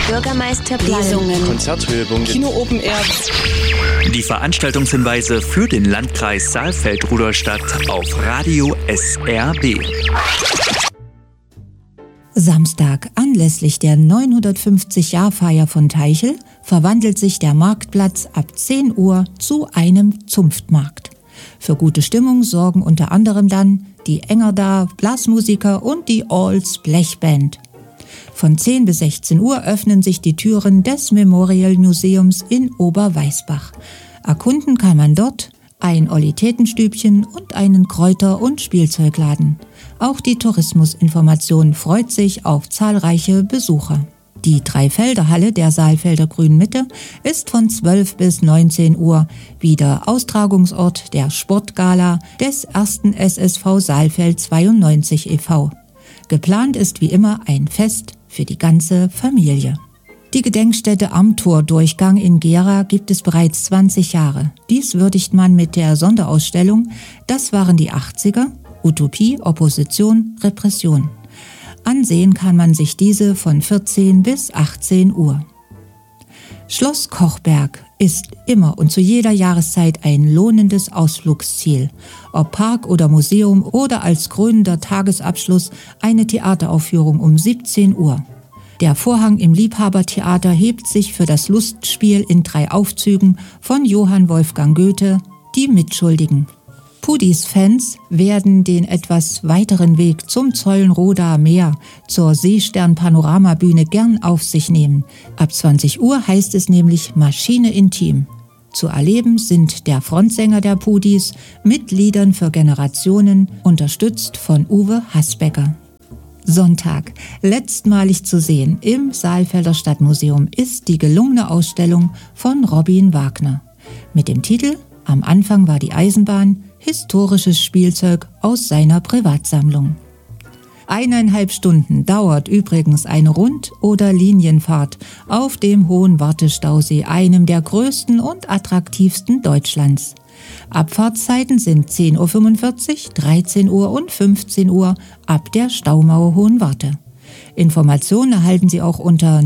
Bürgermeisterplan, Lesungen, Konzerthöhepunkte, Kino Open Air. Die Veranstaltungshinweise für den Landkreis Saalfeld-Rudolstadt auf Radio SRB. Samstag, anlässlich der 950-Jahr-Feier von Teichel, verwandelt sich der Marktplatz ab 10 Uhr zu einem Zunftmarkt. Für gute Stimmung sorgen unter anderem dann die Engerda Blasmusiker und die Alls Blechband. Von 10 bis 16 Uhr öffnen sich die Türen des Memorial Museums in Oberweißbach. Erkunden kann man dort ein Ollitätenstübchen und einen Kräuter- und Spielzeugladen. Auch die Tourismusinformation freut sich auf zahlreiche Besucher. Die Dreifelderhalle der Saalfelder Grünen Mitte ist von 12 bis 19 Uhr wieder Austragungsort der Sportgala des 1. SSV Saalfeld 92 e.V. Geplant ist wie immer ein Fest für die ganze Familie. Die Gedenkstätte am Tordurchgang in Gera gibt es bereits 20 Jahre. Dies würdigt man mit der Sonderausstellung Das waren die 80er, Utopie, Opposition, Repression. Ansehen kann man sich diese von 14 bis 18 Uhr. Schloss Kochberg ist immer und zu jeder Jahreszeit ein lohnendes Ausflugsziel. Ob Park oder Museum oder als krönender Tagesabschluss eine Theateraufführung um 17 Uhr. Der Vorhang im Liebhabertheater hebt sich für das Lustspiel in 3 Aufzügen von Johann Wolfgang Goethe, Die Mitschuldigen. Pudis-Fans werden den etwas weiteren Weg zum Zeulenrodaer Meer zur Seestern-Panoramabühne gern auf sich nehmen. Ab 20 Uhr heißt es nämlich Maschine Intim. Zu erleben sind der Frontsänger der Pudis mit Liedern für Generationen, unterstützt von Uwe Hasbecker. Sonntag, letztmalig zu sehen im Saalfelder Stadtmuseum, ist die gelungene Ausstellung von Robin Wagner. Mit dem Titel Am Anfang war die Eisenbahn, historisches Spielzeug aus seiner Privatsammlung. 1,5 Stunden dauert übrigens eine Rund- oder Linienfahrt auf dem Hohen Wartestausee, einem der größten und attraktivsten Deutschlands. Abfahrtszeiten sind 10:45 Uhr, 13 Uhr und 15 Uhr ab der Staumauer Hohenwarte. Informationen erhalten Sie auch unter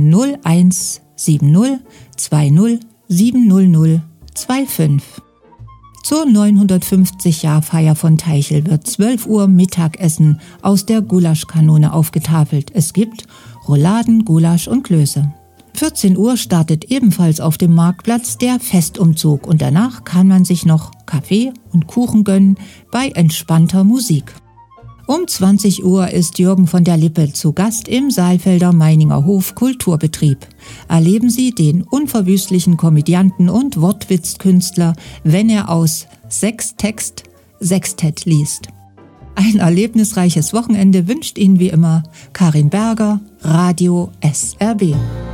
0170 20 700 25. Zur 950-Jahr-Feier von Teichel wird 12 Uhr Mittagessen aus der Gulaschkanone aufgetafelt. Es gibt Rouladen, Gulasch und Klöße. 14 Uhr startet ebenfalls auf dem Marktplatz der Festumzug und danach kann man sich noch Kaffee und Kuchen gönnen bei entspannter Musik. Um 20 Uhr ist Jürgen von der Lippe zu Gast im Saalfelder Meininger Hof Kulturbetrieb. Erleben Sie den unverwüstlichen Komödianten und Wortwitzkünstler, wenn er aus Sextext Sextett liest. Ein erlebnisreiches Wochenende wünscht Ihnen wie immer Karin Berger, Radio SRB.